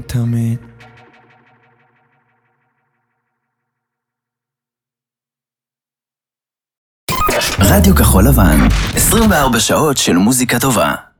תמיד. רדיו כחול לבן, 24 שעות של מוזיקה טובה.